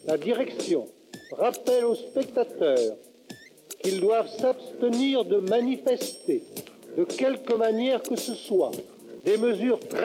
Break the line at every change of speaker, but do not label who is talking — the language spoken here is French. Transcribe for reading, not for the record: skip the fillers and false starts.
La direction rappelle aux spectateurs qu'ils doivent s'abstenir de manifester, de quelque manière que ce soit, des mesures